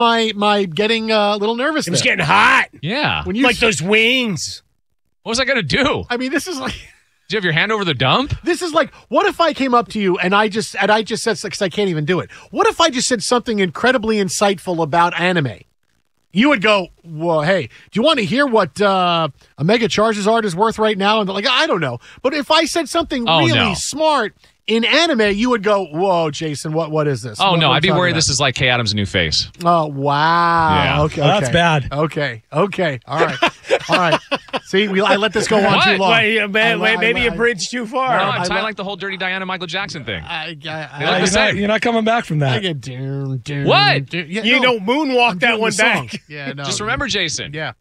my getting a little nervous. It was getting hot. Yeah. When you Like those wings. What was I going to do? I mean, this is like. Did you have your hand over the dump? This is like, what if I came up to you and I just said, because I can't even do it. What if I just said something incredibly insightful about anime? You would go, well, hey, do you want to hear what a Mega Charizard is worth right now? And like, I don't know. But if I said something really smart in anime, you would go, whoa, Jason, what is this? Oh, what no, I'd be worried about? this is like Kay Adams' new face. Oh, wow. Yeah. Okay. That's bad. Okay. All right. All right. See, I let this go on What? too long. Maybe you bridged too far. No, I'm tying like the whole Dirty Diana Michael Jackson thing. I You're not coming back from that. get down. What? Yeah, You no, know, moonwalk I'm that doing one the song. back. Yeah, no. Just remember, Jason. Yeah.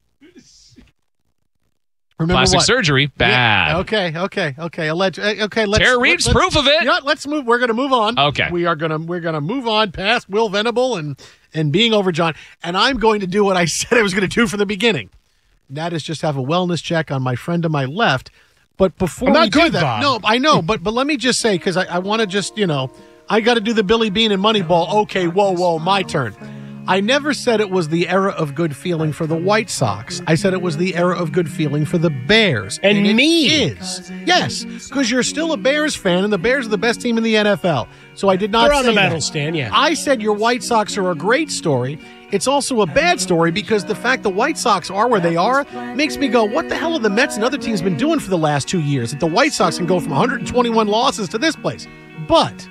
Remember Plastic what? surgery, bad. Yeah, okay. Okay, let's. Tara Reeves, let's, proof of it. You know what? Let's move. We're going to move on. Okay. We're gonna move on past Will Venable and being over John, and I'm going to do what I said I was going to do from the beginning. And that is just have a wellness check on my friend to my left. But before I'm not we do good, that, Bob. no, I know, but let me just say, because I want to just, I got to do the Billy Bean and Moneyball. Okay, whoa, my turn. I never said it was the era of good feeling for the White Sox. I said it was the era of good feeling for the Bears. And it me. is. Yes, because you're still a Bears fan, and the Bears are the best team in the NFL. So I did not They're on say the medal that. stand, yeah. I said your White Sox are a great story. It's also a bad story because the fact the White Sox are where they are makes me go, what the hell have the Mets and other teams been doing for the last 2 years that the White Sox can go from 121 losses to this place? But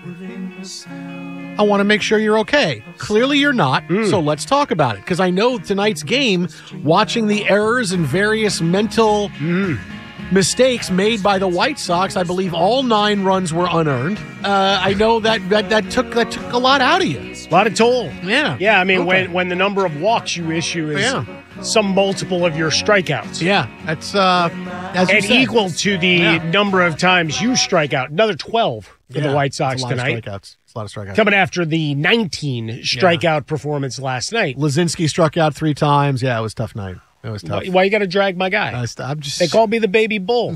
I want to make sure you're okay. Clearly you're not, so let's talk about it. Because I know tonight's game, watching the errors and various mental mistakes made by the White Sox, I believe all 9 runs were unearned. I know that took a lot out of you. A lot of toll. Yeah. Yeah, I mean, Okay. when the number of walks you issue is Yeah. some multiple of your strikeouts. Yeah, that's as you And said. equal to the number of times you strike out. Another 12 for the Yeah, White Sox it's a lot tonight. Of strikeouts. It's a lot of strikeouts. Coming after the 19 strikeout performance last night. Lazinski struck out 3 times. Yeah, it was a tough night. It was tough. Why you got to drag my guy? I'm just. They called me the baby bull.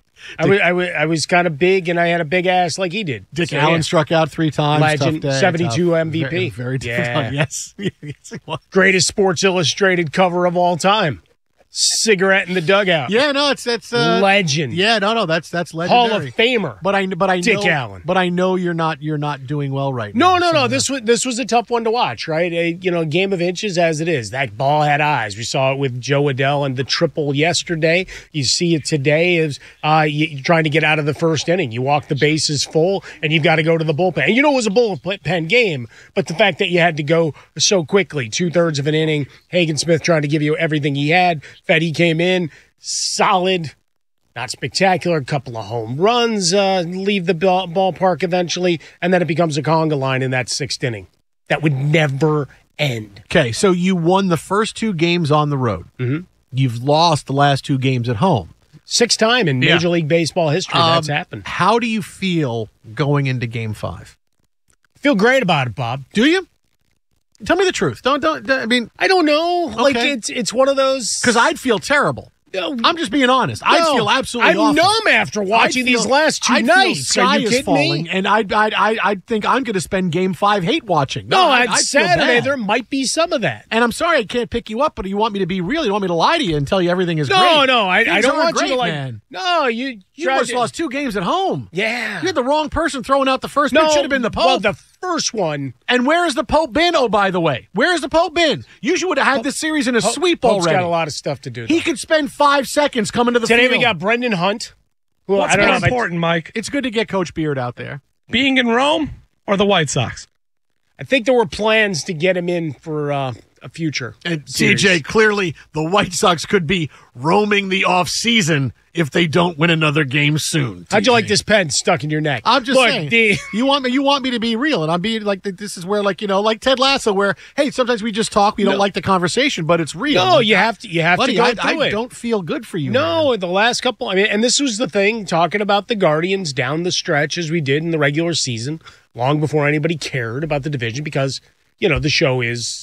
I was kind of big, and I had a big ass like he did. Dick So, Allen yeah. struck out 3 times. Legend, tough day, 72 tough. MVP. Very, very difficult. Yeah. Yes. Yes, it was. Greatest Sports Illustrated cover of all time. Cigarette in the dugout. Yeah, no, it's Legend. Yeah, no, that's legendary. Hall of Famer. But I Dick know, Allen. But I know you're not doing well right now. No. This was a tough one to watch, right? A game of inches as it is. That ball had eyes. We saw it with Joe Adell and the triple yesterday. You see it today as you're trying to get out of the first inning. You walk the bases full, and you've got to go to the bullpen. And you know it was a bullpen game, but the fact that you had to go so quickly, 2/3 of an inning, Hagen Smith trying to give you everything he had. Fetty came in, solid. Not spectacular. A couple of home runs leave the ballpark eventually, and then it becomes a conga line in that 6th inning. That would never end. Okay, so you won the first 2 games on the road. Mm-hmm. You've lost the last 2 games at home. 6th time in Major League Baseball history that's happened. How do you feel going into Game 5? Feel great about it, Bob. Do you? Tell me the truth. Don't. I mean, I don't know. Like Okay. it's one of those. because I'd feel terrible. I'm just being honest. I'd feel absolutely I'm awful. numb after watching these last 2 I'd nights. Feel sky Are you is kidding falling, me? and I'd think I'm going to spend Game 5 hate watching. No, I'd on feel Saturday bad. there might be some of that. And I'm sorry I can't pick you up, but you want me to be real? You want me to lie to you and tell you everything is great? No, I Things don't aren't want you to great, like. man. No, you tried just to- lost 2 games at home. Yeah, You had the wrong person throwing out the first no, pitch. Should have been the Pope. Well, the first one. And where has the Pope been? Oh, by the way, where has the Pope been? You should have had this series in a sweep Pope's already. got a lot of stuff to do. He could spend 5 seconds coming to the Today field. we got Brendan Hunt. Who What's I don't more know if I- important, Mike? It's good to get Coach Beard out there. Being in Rome or the White Sox? I think there were plans to get him in for a future. And series. TJ, clearly the White Sox could be roaming the offseason if they don't win another game soon. How'd you TJ. like this pen stuck in your neck? I'm just Look, saying. You want me to be real, and I'm being like this is where like Ted Lasso, where hey, sometimes we just talk, we don't like the conversation, but it's real. No, you have to Buddy, go I through it. don't feel good for you. No, man. the last couple. I mean, and this was the thing, talking about the Guardians down the stretch as we did in the regular season, long before anybody cared about the division, because the show is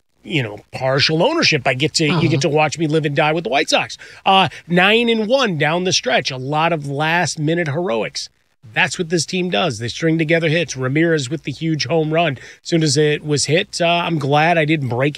partial ownership. You get to watch me live and die with the White Sox. 9-1 down the stretch. A lot of last minute heroics. That's what this team does. They string together hits. Ramirez with the huge home run. As soon as it was hit, I'm glad I didn't break